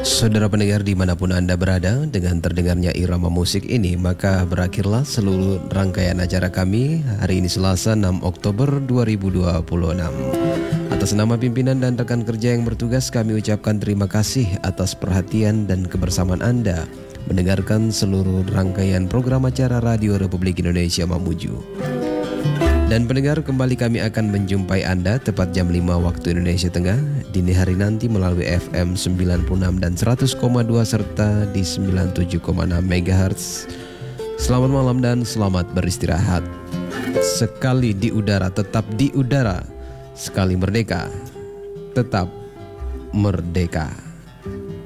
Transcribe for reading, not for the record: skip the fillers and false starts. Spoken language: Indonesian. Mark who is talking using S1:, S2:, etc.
S1: Saudara pendengar dimanapun Anda berada, dengan terdengarnya irama musik ini, maka berakhirlah seluruh rangkaian acara kami hari ini Selasa 6 Oktober 2026. Atas nama pimpinan dan rekan kerja yang bertugas, kami ucapkan terima kasih atas perhatian dan kebersamaan Anda mendengarkan seluruh rangkaian program acara Radio Republik Indonesia Mamuju. Dan pendengar, kembali kami akan menjumpai Anda tepat jam 5 waktu Indonesia Tengah dini hari nanti melalui FM 96 dan 100,2 serta di 97,6 MHz. Selamat malam dan selamat beristirahat. Sekali di udara tetap di udara, sekali merdeka tetap merdeka.